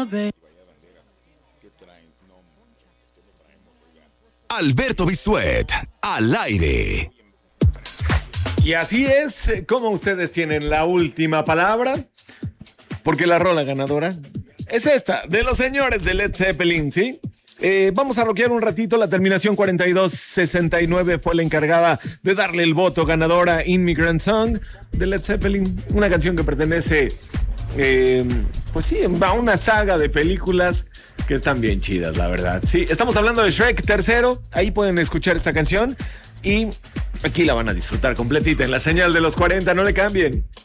Alberto Bisuet, al aire. Y así es como ustedes tienen la última palabra, porque la rola ganadora es esta, de los señores de Led Zeppelin, ¿sí? Vamos a rockear un ratito. La terminación 4269 fue la encargada de darle el voto ganador a Immigrant Song de Led Zeppelin, una canción que pertenece, pues sí, a una saga de películas que están bien chidas, la verdad. Sí, estamos hablando de Shrek tercero. Ahí pueden escuchar esta canción y aquí la van a disfrutar completita en la señal de los 40. No le cambien.